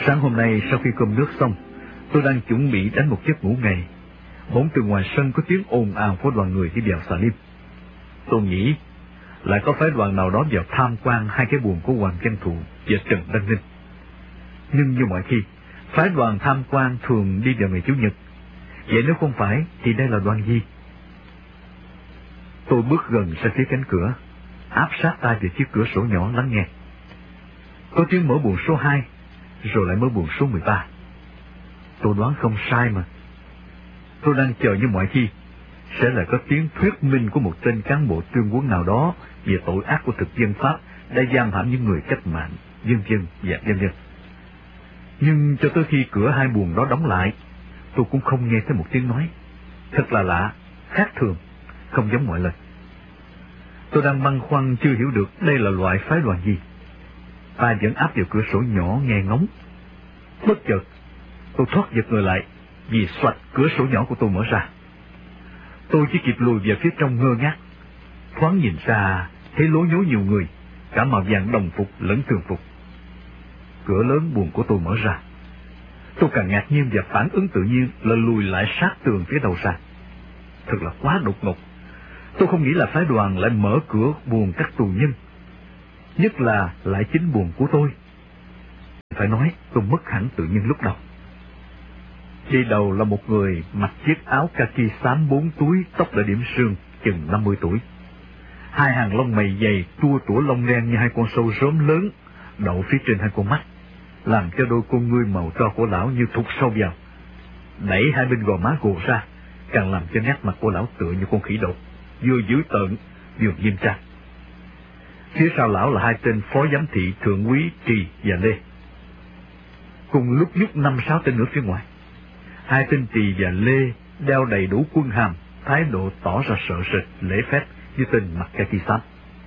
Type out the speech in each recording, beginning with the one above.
Sáng hôm nay sau khi cơm nước xong, tôi đang chuẩn bị đánh một giấc ngủ ngày. Bỗng từ ngoài sân có tiếng ồn ào của đoàn người đi vào xà lim. Tôi nghĩ lại có phái đoàn nào đó vào tham quan hai cái buồng của Hoàng Văn Thụ và Trần Đăng Ninh. Nhưng như mọi khi, phái đoàn tham quan thường đi vào ngày Chủ nhật. Vậy nếu không phải thì đây là đoàn gì? Tôi bước gần sang phía cánh cửa, áp sát tai về chiếc cửa sổ nhỏ lắng nghe. Có tiếng mở buồng số 2, rồi lại mở buồng số 13. Tôi đoán không sai mà. Tôi đang chờ như mọi khi sẽ lại có tiếng thuyết minh của một tên cán bộ tuyên huấn nào đó về tội ác của thực dân Pháp đã giam hãm những người cách mạng, vân vân và vân vân. Nhưng cho tới khi cửa hai buồng đó đóng lại, tôi cũng không nghe thấy một tiếng nói. Thật là lạ, khác thường, không giống mọi lần. Tôi đang băn khoăn chưa hiểu được đây là loại phái đoàn gì. Ta vẫn áp vào cửa sổ nhỏ nghe ngóng. Bất chợt, tôi thoát giật người lại vì xoạch cửa sổ nhỏ của tôi mở ra. Tôi chỉ kịp lùi về phía trong ngơ ngác. Thoáng nhìn ra thấy lố nhố nhiều người, cả màu vàng đồng phục lẫn thường phục. Cửa lớn buồng của tôi mở ra. Tôi càng ngạc nhiên và phản ứng tự nhiên là lùi lại sát tường phía đầu ra. Thật là quá đột ngột. Tôi không nghĩ là phái đoàn lại mở cửa buồng các tù nhân, nhất là lại chính buồng của tôi. Phải nói tôi mất hẳn tự nhiên lúc đầu. Đi đầu là một người mặc chiếc áo kaki xám 4 túi, tóc đã điểm sương, chừng 50 tuổi. Hai hàng lông mày dày tua tủa lông đen như hai con sâu róm lớn đậu phía trên hai con mắt, làm cho đôi con ngươi màu tro của lão như thụt sâu vào. Đẩy hai bên gò má gồ ra, càng làm cho nét mặt của lão tựa như con khỉ đột, vừa dữ tợn vừa nghiêm trang. Phía sau lão là hai tên phó giám thị thượng úy Trì và Lê. Cùng lúc nhúc 5-6 tên nữa phía ngoài. Hai tên Trì và Lê đeo đầy đủ quân hàm, thái độ tỏ ra sợ sệt, lễ phép như tên mặc kaki xám.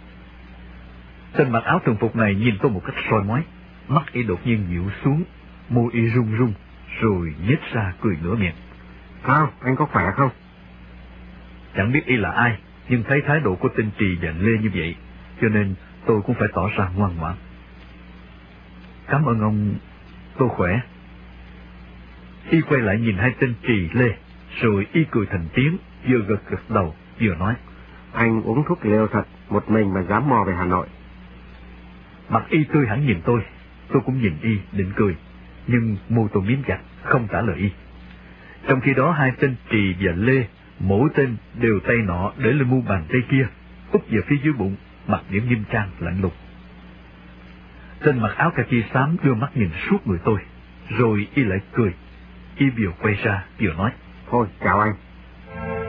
Tên mặc áo thường phục này nhìn tôi một cách soi mói, mắt y đột nhiên dịu xuống, môi y run run, rồi nhếch ra cười nửa miệng. Sao, anh có khỏe không? Chẳng biết y là ai, nhưng thấy thái độ của tên Trì và Lê như vậy, cho nên tôi cũng phải tỏ ra ngoan ngoãn. Cảm ơn ông, tôi khỏe. Y quay lại nhìn hai tên Trì Lê, rồi y cười thành tiếng, vừa gật gật đầu, vừa nói. Anh uống thuốc liều thật, một mình mà dám mò về Hà Nội. Mặt y tươi hẳn nhìn tôi cũng nhìn y định cười, nhưng môi tôi miếm chặt, không trả lời y. Trong khi đó hai tên Trì và Lê, mỗi tên đều tay nọ để lên mu bàn tay kia, úp về phía dưới bụng, mặt điểm nghiêm trang lạnh lùng. Tên mặc áo kaki xám đưa mắt nhìn suốt người tôi, rồi y lại cười. Y vừa quay ra vừa nói. Thôi, chào anh.